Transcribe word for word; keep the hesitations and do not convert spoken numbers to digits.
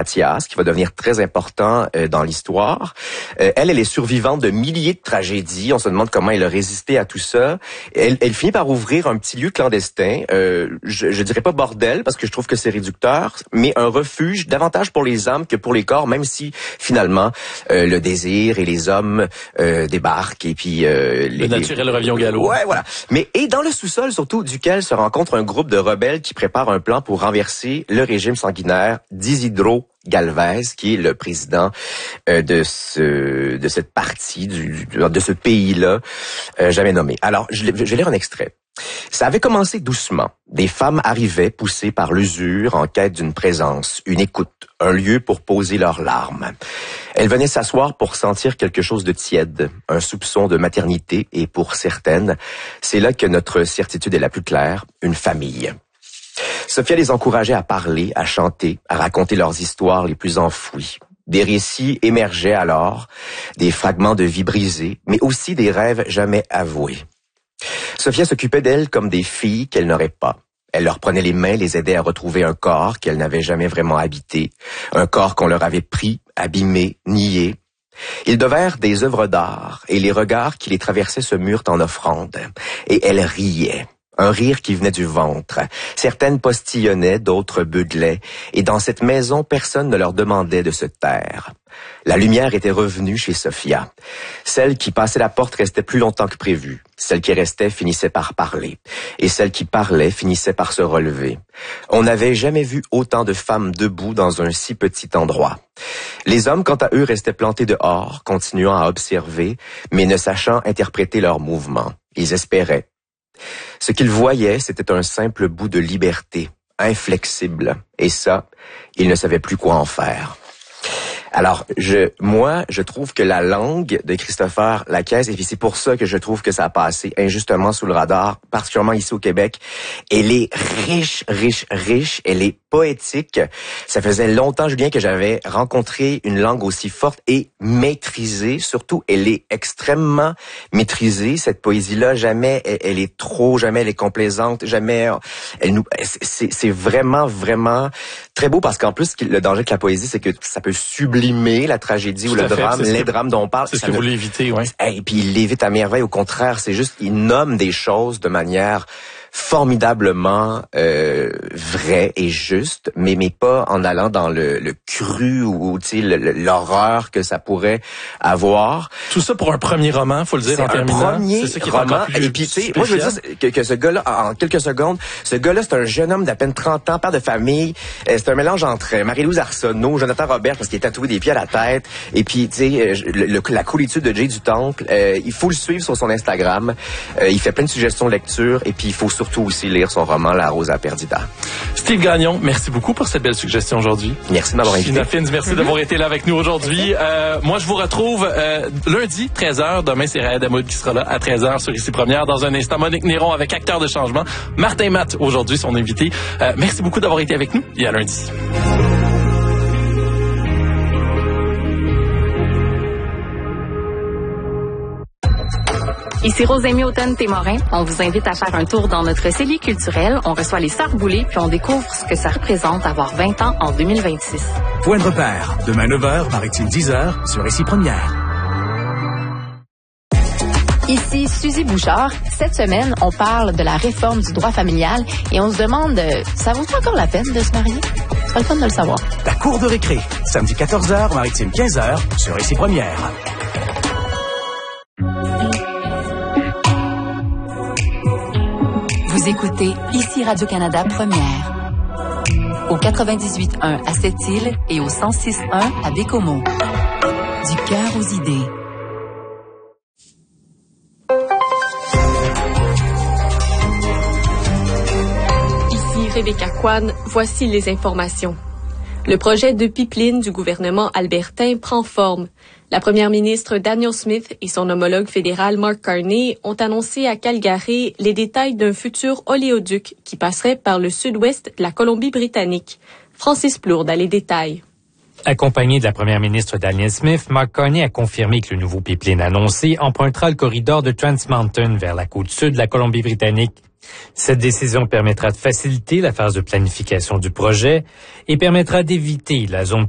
Mathias, qui va devenir très important euh, dans l'histoire. Euh, elle, elle est survivante de milliers de tragédies. On se demande comment elle a résisté à tout ça. Elle, elle finit par ouvrir un petit lieu clandestin. Euh, je, je dirais pas bordel, parce que je trouve que c'est réducteur, mais un refuge davantage pour les âmes que pour les corps, même si finalement euh, le désir et les hommes euh, débarquent et puis euh, les, le naturel les... revient au galop. Ouais, voilà. Mais et dans le sous-sol surtout duquel se rencontre un groupe de rebelles qui prépare un plan pour renverser le régime sanguinaire d'Isidro Galvez, qui est le président euh, de ce de cette partie du, de ce pays-là euh, jamais nommé. Alors, je, je vais lire un extrait. Ça avait commencé doucement. Des femmes arrivaient poussées par l'usure en quête d'une présence, une écoute, un lieu pour poser leurs larmes. Elles venaient s'asseoir pour sentir quelque chose de tiède, un soupçon de maternité et pour certaines, c'est là que notre certitude est la plus claire, une famille. Sophia les encourageait à parler, à chanter, à raconter leurs histoires les plus enfouies. Des récits émergeaient alors, des fragments de vie brisés, mais aussi des rêves jamais avoués. Sophia s'occupait d'elles comme des filles qu'elle n'aurait pas. Elle leur prenait les mains, les aidait à retrouver un corps qu'elles n'avaient jamais vraiment habité, un corps qu'on leur avait pris, abîmé, nié. Ils devinrent des œuvres d'art, et les regards qui les traversaient se murent en offrande. Et elles riaient. Un rire qui venait du ventre. Certaines postillonnaient, d'autres beuglaient, et dans cette maison, personne ne leur demandait de se taire. La lumière était revenue chez Sophia. Celle qui passait la porte restait plus longtemps que prévu. Celle qui restait finissait par parler. Et celle qui parlait finissait par se relever. On n'avait jamais vu autant de femmes debout dans un si petit endroit. Les hommes, quant à eux, restaient plantés dehors, continuant à observer, mais ne sachant interpréter leurs mouvements. Ils espéraient. Ce qu'ils voyaient, c'était un simple bout de liberté, inflexible. Et ça, ils ne savaient plus quoi en faire. Alors, je, moi, je trouve que la langue de Christopher Lacaisse, et puis c'est pour ça que je trouve que ça a passé injustement sous le radar, particulièrement ici au Québec, elle est riche, riche, riche, elle est poétique. Ça faisait longtemps, Julien, que j'avais rencontré une langue aussi forte et maîtrisée. Surtout, elle est extrêmement maîtrisée, cette poésie-là. Jamais elle, elle est trop, jamais elle est complaisante, jamais elle nous... C'est, c'est vraiment, vraiment très beau, parce qu'en plus, le danger de la poésie, c'est que ça peut sublimer la tragédie Tout ou le fait, drame, les que, drames dont on parle. C'est ce que vous l'évitez, oui. Et puis il l'évite à merveille. Au contraire, c'est juste, il nomme des choses de manière formidablement euh, vrai et juste, mais mais pas en allant dans le, le cru ou tu sais l'horreur que ça pourrait avoir. Tout ça pour un premier roman, faut le dire c'est en un terminant. Premier c'est ça qui est roman. Plus et puis tu sais, moi je veux dire que, que ce gars-là, en quelques secondes, ce gars-là c'est un jeune homme d'à peine trente ans, père de famille. Euh, c'est un mélange entre Marie-Louise Arsenault, Jonathan Robert parce qu'il est tatoué des pieds à la tête, et puis tu sais le, le, la coolitude de Jay du Temple. Euh, il faut le suivre sur son Instagram. Euh, il fait plein de suggestions de lecture, et puis il faut surtout aussi lire son roman La Rosa Perdida. Steve Gagnon, merci beaucoup pour cette belle suggestion aujourd'hui. Merci de m'avoir invité. Gina Fins, merci d'avoir été là avec nous aujourd'hui. Euh, moi, je vous retrouve euh, lundi, treize heures. Demain, c'est Raya Damoud qui sera là à treize heures sur Ici Première. Dans un instant, Monique Néron avec Acteur de changement. Martin Matt, aujourd'hui, son invité. Euh, merci beaucoup d'avoir été avec nous et à lundi. Ici Rosémie Automne-Témorin. On vous invite à faire un tour dans notre cellier culturel. On reçoit les Sarboulés, puis on découvre ce que ça représente avoir vingt ans en deux mille vingt-six. Point de repère. Demain neuf heures, Maritime dix heures, sur Ici Première. Ici Suzy Bouchard. Cette semaine, on parle de la réforme du droit familial et on se demande, euh, ça vaut encore la peine de se marier? C'est pas le fun de le savoir. La cour de récré. Samedi quatorze heures, Maritime quinze heures, sur Ici Première. Vous écoutez Ici Radio-Canada Première. Au quatre-vingt-dix-huit point un à Sept-Îles et au cent six point un à Bécomo. Du cœur aux idées. Ici Rebecca Kwan, voici les informations. Le projet de pipeline du gouvernement albertain prend forme. La première ministre Danielle Smith et son homologue fédéral Mark Carney ont annoncé à Calgary les détails d'un futur oléoduc qui passerait par le sud-ouest de la Colombie-Britannique. Francis Plourde a les détails. Accompagné de la première ministre Danielle Smith, Mark Carney a confirmé que le nouveau pipeline annoncé empruntera le corridor de Trans Mountain vers la côte sud de la Colombie-Britannique. Cette décision permettra de faciliter la phase de planification du projet et permettra d'éviter la zone